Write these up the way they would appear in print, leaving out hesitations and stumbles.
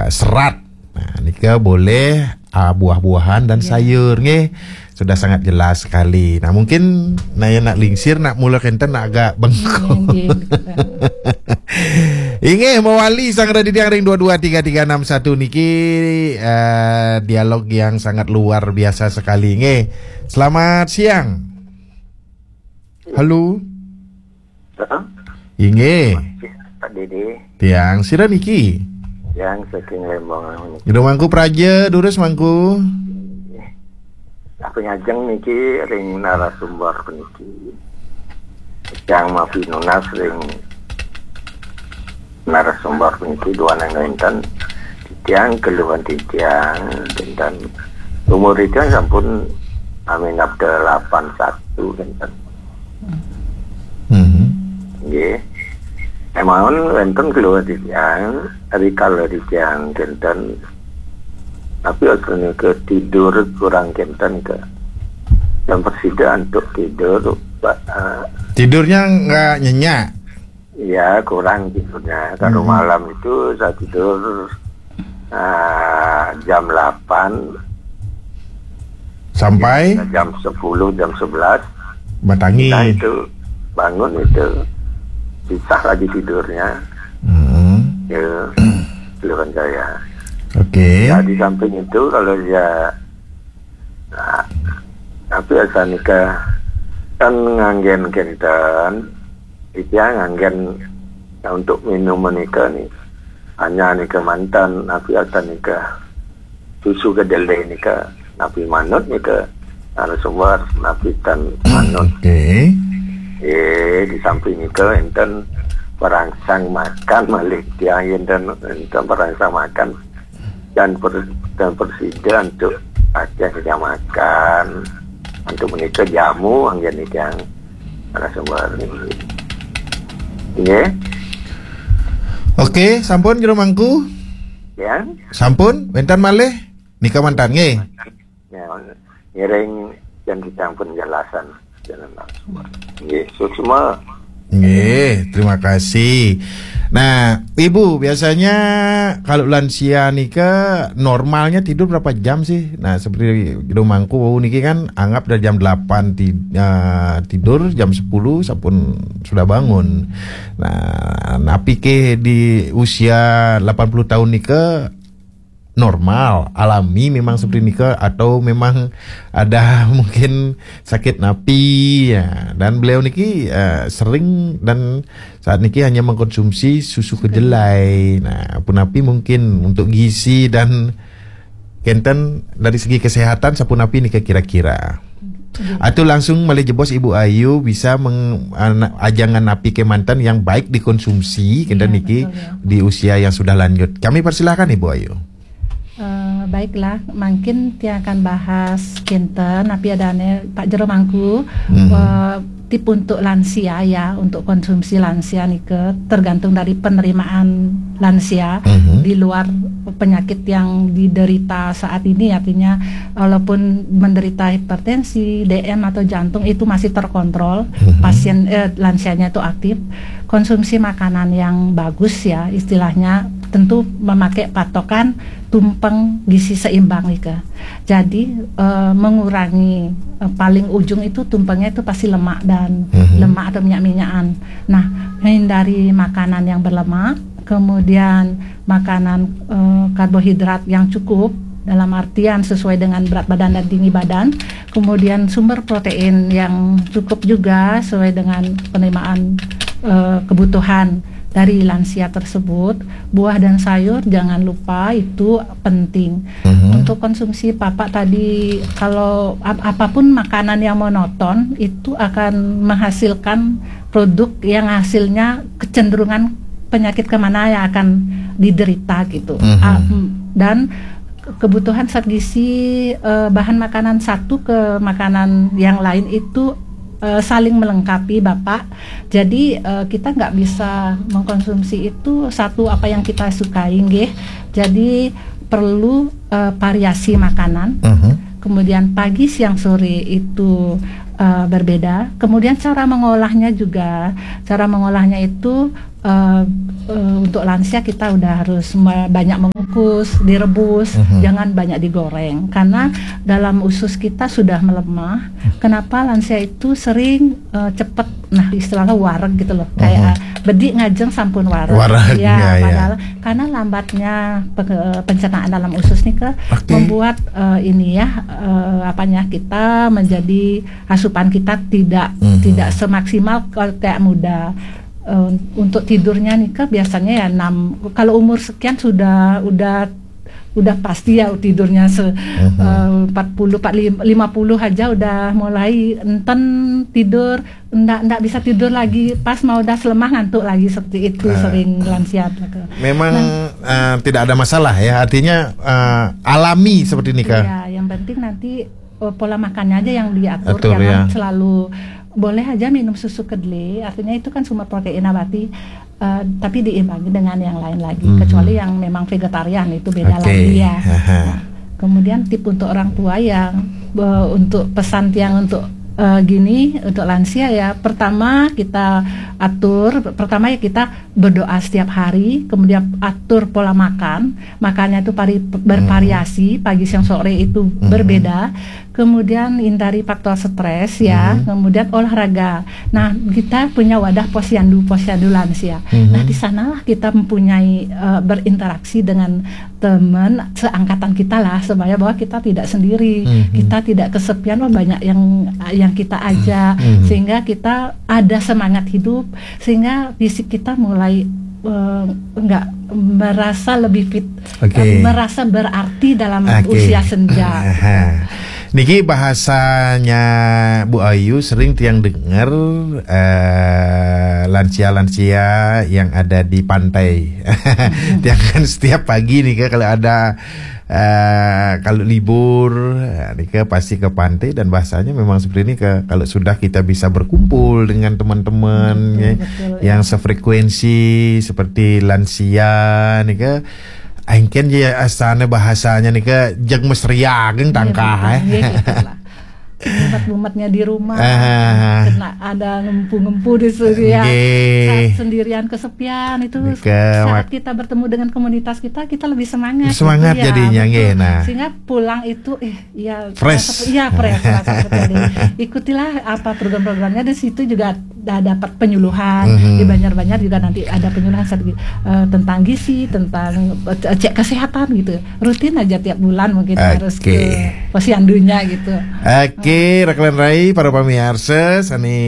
serat. Nah, nika boleh buah-buahan dan sayur nggih. Sudah sangat jelas sekali. Nah, mungkin naya nak lingsir nak mula kenten nak agak bengkok. Inge mewali sang radidiang ring 223361 niki dialog yang sangat luar biasa sekali nge. Selamat siang. Halo. Inge. Pak Dede. Tiang sira niki. Yang saking Lembang. Ido mangku praja durus mangku. Aku nyajeng niki ring narasumber peniki. Yang mafi nunas ring narasumber peniki dua nang enten. Tiang keluhan tiang dan umur itu sampun amin abda 81 enten. Nggih. Emang enten keluhan tiang, rikal tiang enten. Tapi asalnya ke tidur kurang kenten ke yang persida untuk tidur tidurnya nggak nyenyak. Ya kurang tidurnya. Kalau malam itu saya tidur jam 8 sampai jam 10 jam 11 batangi. Nah itu bangun itu pisah lagi tidurnya. Ya keluhan saya. Oke. Ya di samping itu kalau dia tapi asal nikah kan nganggen kenten itu ya nganggen untuk minum nikah nih hanya nikah mantan tapi asal nikah susu kedelai nikah napi manut nikah harus sumber napi tan manut. Oke. Di samping itu enten perangsang makan malik dia enten perangsang makan dan persida untuk aja tidak makan untuk menikah jamu angin yang narasumber ini. Ya. Oke, sampun jero mangku. Ya. Sampun, bentar malih nikah mantan nge. Ya, ngiring yang kita penjelasan jalan narasumber. Nggih, sukses. Nggih, terima kasih. Nah, Ibu biasanya kalau lansia nikah normalnya tidur berapa jam sih? Nah, seperti di rumahku niki kan anggap dari jam 8 tidur, jam 10 sampun sudah bangun. Nah, napi ke di usia 80 tahun nikah normal, alami memang seperti nikah atau memang ada mungkin sakit napi ya. Dan beliau niki sering dan saat niki hanya mengkonsumsi susu kedelai. Nah, pun napi mungkin untuk gizi dan kenten dari segi kesehatan sapun napi nikah kira-kira. Atau langsung malih jebos Ibu Ayu bisa ajangan napi ke mantan yang baik dikonsumsi kenten niki di usia yang sudah lanjut. Kami persilahkan Ibu Ayu. Baiklah, mungkin dia akan bahas kenten tapi adanya Pak Jero mangku tip untuk lansia ya, untuk konsumsi lansia nih tergantung dari penerimaan lansia di luar penyakit yang diderita saat ini, artinya walaupun menderita hipertensi, DM atau jantung itu masih terkontrol, pasien lansianya itu aktif. Konsumsi makanan yang bagus ya, istilahnya tentu memakai patokan tumpeng gizi seimbang nih. Jadi mengurangi paling ujung itu tumpengnya itu pasti lemak dan lemak atau minyak-minyakan. Nah, hindari makanan yang berlemak, kemudian makanan karbohidrat yang cukup dalam artian sesuai dengan berat badan dan tinggi badan, kemudian sumber protein yang cukup juga sesuai dengan penerimaan kebutuhan dari lansia tersebut. Buah dan sayur jangan lupa, itu penting. Untuk konsumsi Bapak tadi, kalau apapun makanan yang monoton itu akan menghasilkan produk yang hasilnya kecenderungan penyakit kemana yang akan diderita gitu. Dan kebutuhan zat gizi bahan makanan satu ke makanan yang lain itu saling melengkapi Bapak. Jadi kita nggak bisa mengkonsumsi itu satu apa yang kita sukai nggih. Jadi perlu variasi makanan. kemudian pagi, siang, sore itu berbeda. Kemudian cara mengolahnya itu untuk lansia kita udah harus banyak mengukus, direbus, jangan banyak digoreng karena dalam usus kita sudah melemah. Kenapa lansia itu sering cepat, nah istilahnya wareg gitu loh, kayak bedik ngajeng sampun wareg. Ya, padahal karena lambatnya pencernaan dalam usus nih membuat kita menjadi asupan kita tidak semaksimal kayak muda. Untuk tidurnya nih biasanya ya 6, kalau umur sekian udah pasti ya tidurnya 40 50 aja udah mulai enten tidur, enggak bisa tidur lagi, pas mau udah selemah ngantuk lagi, seperti itu sering lansia. Memang tidak ada masalah ya, artinya alami seperti ini Kak. Iya, yang penting nanti pola makannya aja yang diatur, jangan selalu boleh aja minum susu kedelai, artinya itu kan sumber protein nabati, tapi diimbangi dengan yang lain lagi, kecuali yang memang vegetarian itu beda lagi ya. Nah, kemudian tip untuk orang tua yang untuk pesan tiang untuk gini untuk lansia ya, pertama kita berdoa setiap hari, kemudian atur pola makannya itu bervariasi, pagi siang sore itu berbeda. Kemudian hindari faktor stres ya, kemudian olahraga. Nah, kita punya wadah posyandu lansia. Nah, di sanalah kita mempunyai berinteraksi dengan teman seangkatan kita lah, supaya bahwa kita tidak sendiri, kita tidak kesepian, banyak yang kita ajak, sehingga kita ada semangat hidup, sehingga fisik kita mulai merasa lebih fit, merasa berarti dalam usia senja. Niki bahasanya Bu Ayu sering tiang dengar lansia-lansia yang ada di pantai. Tiang kan setiap pagi nih kalau ada kalau libur nih pasti ke pantai, dan bahasanya memang seperti ini kalau sudah kita bisa berkumpul dengan teman-teman yang sefrekuensi seperti lansia nih Angken ya asana bahasanya nih jeg mesriageng tangkah bumat-bumatnya di rumah, kena ada ngempu-ngempu di ya, saat sendirian kesepian itu saat kita bertemu dengan komunitas kita lebih semangat gitu, jadinya ya, sehingga pulang itu fresh ikutilah apa program-programnya, di situ juga dapat penyuluhan. Di Banjar juga nanti ada penyuluhan tentang gizi, tentang cek kesehatan gitu, rutin aja tiap bulan, mungkin harus ke posyandunya gitu. Oke, Raklan Rai, para pemirsa, sani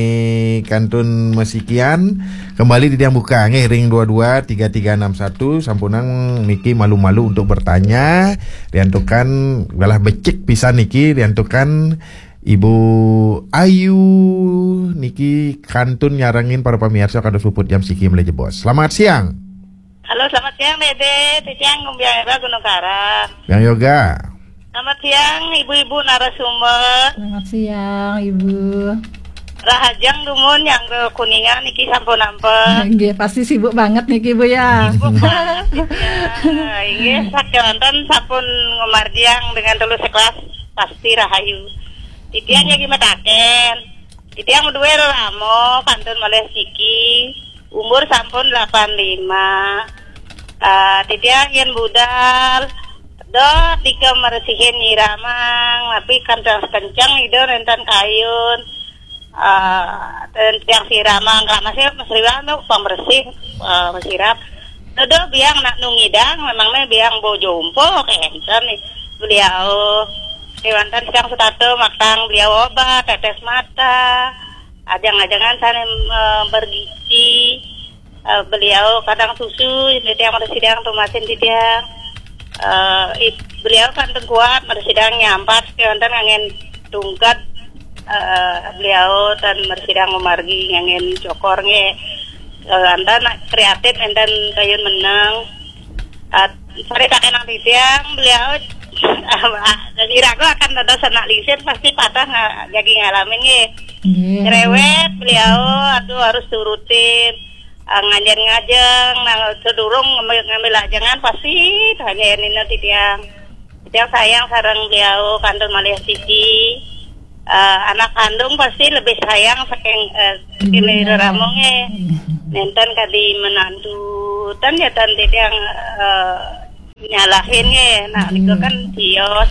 kantun mesikian kembali di Diang Buka ring 223361 sampunang niki malu-malu untuk bertanya, diantukan galah becek pisan niki, diantukan Ibu Ayu niki kantun nyarangin para pemirsa kada suput jam siki meleje bos. Selamat siang. Halo, selamat siang Dede, siang Ngumbiang Gunung Karang. Yang Yoga. Selamat siang ibu-ibu narasumber. Selamat siang Ibu. Rahajang dumun yang ke Kuningan niki sampun ampun. Nggih, pasti sibuk banget niki Bu ya. Sibuk banget ya. Nggih, sakelanten sampun ngomardiang dengan telu sekelas pasti rahayu. Titiang ya gimataken. Titiang duwe ramo kantun malih siki. Umur sampun 85. Titiang yen budal dika meresihin nyiramang, tapi kencang itu rentan kayun, dan yang siramang karena masih mesriwan tuh pembersih mesirap. Dodo biang nak nungidang, memangnya biang bojompo kenten nih beliau. Kewantan siang setato makang beliau obat, tetes mata, ajang-ajangan sana bergizi, beliau kadang susu, ini yang mersidang tumasin tidiang. Beliau kan kuat mersidang nyampat kewantan angin tungkat beliau dan mersidang memargi angin cokornya anda nak kreatif dan kayun menang sore tak enak tiang beliau iraku akan ada senak lisir pasti patah jadi ngalamin cerewet beliau aduh harus turutin ngajeng-ngajeng, sedurung ngambil ajangan pasti hanya ini nanti tiang. Yang sayang sarang beliau kandung malih sisi. Anak kandung pasti lebih sayang saking kini ramongnya. Nenten kadi menantu tan ya tan yang nyalahinnya. Nah, itu kan dios.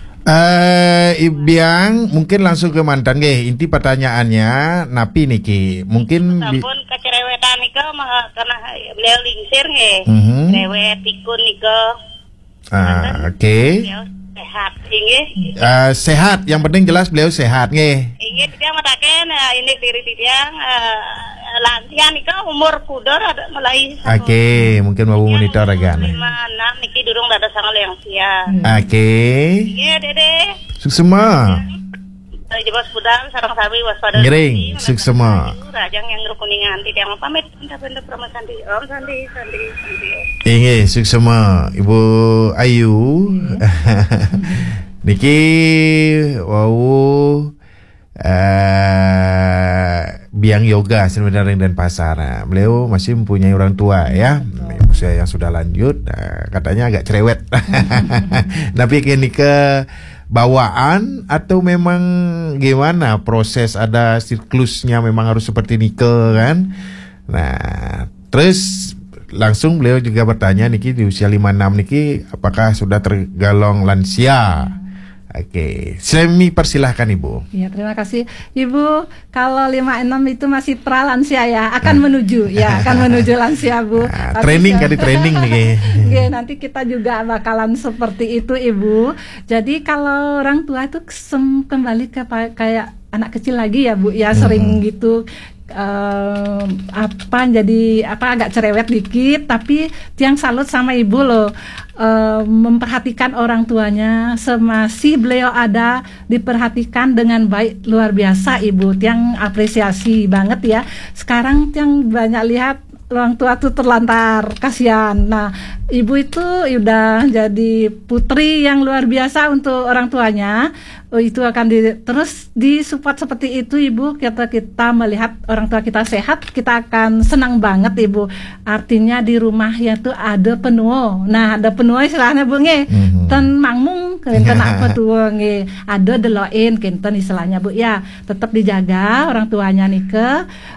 Ibiang mungkin langsung ke mantan ge. Inti pertanyaannya napi niki. Mungkin sampun kecerewetan nika karena beliau lingsir nge. Cerewet pikun nika. Oke. Sehat inggih. Sehat, yang penting jelas beliau sehat nge. Inggih dia mataken ini diri tiang lansia nika umur pudor ada mulai. Oke, mungkin mau monitor agan. 5 6 niki durung ada sangat lansia. Oke. Iya Dede. Suksema. Jebas budal sareng sawi waspada. Ngering, suksema. Rajang yang rukuningan ti yang pamit benda pramasandi. Om sandi. Inge suksema Ibu Ayu. Niki wow biang yoga sebenarnya dan pasar. Nah, beliau masih mempunyai orang tua ya, usia yang sudah lanjut. Katanya agak cerewet. Tapi kini ke bawaan atau memang gimana proses ada siklusnya memang harus seperti nikel kan. Nah, terus langsung beliau juga bertanya niki di usia 56 niki apakah sudah tergolong lansia. Oke, Semi persilahkan Ibu. Ya, terima kasih Ibu. Kalau 56 itu masih pra lansia ya, akan menuju lansia Bu. Training kan di training nih. Oke, nanti kita juga bakalan seperti itu Ibu. Jadi kalau orang tua itu kembali ke kayak anak kecil lagi ya Bu, ya sering gitu. Agak cerewet dikit, tapi tiang salut sama Ibu loh, memperhatikan orang tuanya semasih beliau ada, diperhatikan dengan baik, luar biasa Ibu. Tiang apresiasi banget ya. Sekarang tiang banyak lihat orang tua tuh terlantar, kasihan. Nah, Ibu itu udah jadi putri yang luar biasa untuk orang tuanya. Itu akan terus disupport seperti itu Ibu. Kita melihat orang tua kita sehat, kita akan senang banget Ibu. Artinya di rumahnya tuh ada penuh. Nah, ada penuh istilahnya Bu nge. Ten mangmung kenten apa tuh nge. Ada deloin kenten istilahnya Bu ya. Tetap dijaga orang tuanya nih ke.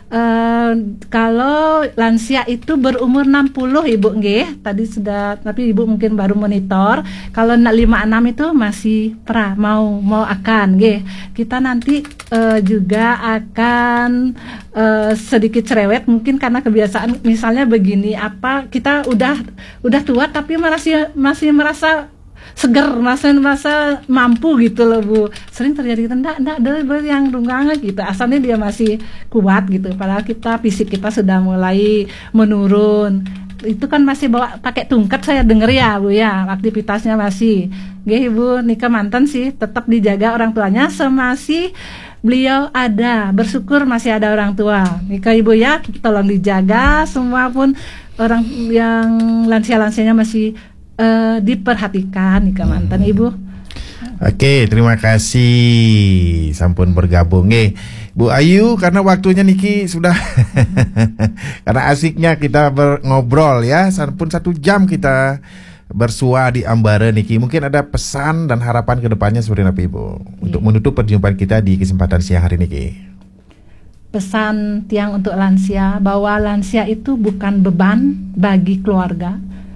Kalau lansia itu berumur 60 Ibu nge. Tadi sudah, tapi Ibu mungkin baru monitor. Kalau 56 itu masih mau akan kita nanti juga akan sedikit cerewet mungkin karena kebiasaan misalnya begini, kita udah tua tapi masih merasa seger, masih merasa mampu gitu loh Bu. Sering terjadi enggak ada yang runggang gitu, asalnya dia masih kuat gitu, padahal fisik kita sudah mulai menurun. Itu kan masih bawa pakai tungkat, saya denger ya Bu ya, aktivitasnya masih Ibu nikah mantan sih tetap dijaga orang tuanya semasih beliau ada, bersyukur masih ada orang tua. Nikah Ibu ya, tolong dijaga semua pun orang yang lansia-lansianya masih diperhatikan nikah mantan Ibu. Oke, terima kasih sampun bergabung Bu Ayu, karena waktunya niki sudah karena asiknya kita ngobrol ya, sampun 1 jam kita bersua di Ambara niki. Mungkin ada pesan dan harapan ke depannya seperti apa Ibu untuk menutup perjumpaan kita di kesempatan siang hari niki. Pesan tiang untuk lansia bahwa lansia itu bukan beban bagi keluarga.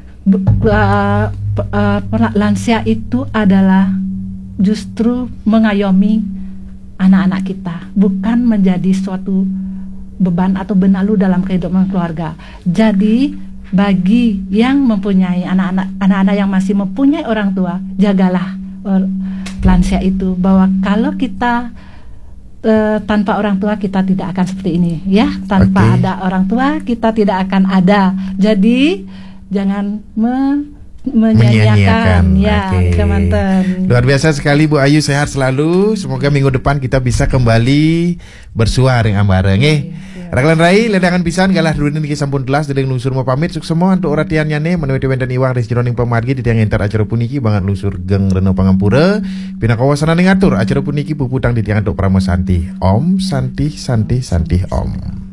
Lansia itu adalah justru mengayomi anak-anak kita, bukan menjadi suatu beban atau benalu dalam kehidupan keluarga. Jadi bagi yang mempunyai anak-anak yang masih mempunyai orang tua, jagalah lansia itu, bahwa kalau kita tanpa orang tua kita tidak akan seperti ini ya, tanpa ada orang tua kita tidak akan ada. Jadi jangan menyanyiakan ya, teman-teman. Luar biasa sekali Bu Ayu, sehat selalu. Semoga minggu depan kita bisa kembali bersua dengan bareng Raglan Rai ledangan pisan galah dunin iki sampun telas dedeng lungsur mau pamit suksemo untuk oratiannya menewiti wenten iwang res jroning pemargi di tiang entar acara puniki banget lungsur geng Reno Pangampura pina kawasan ngatur acara puniki puputang di tiang untuk Pramosanti. Om Santi Santi Santi Om.